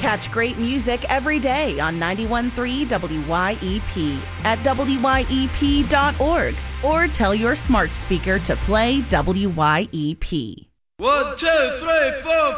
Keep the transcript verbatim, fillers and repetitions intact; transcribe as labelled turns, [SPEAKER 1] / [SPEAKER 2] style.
[SPEAKER 1] Catch great music every day on ninety-one point three W Y E P at W Y E P dot org or tell your smart speaker to play W Y E P.
[SPEAKER 2] One, two, three, four,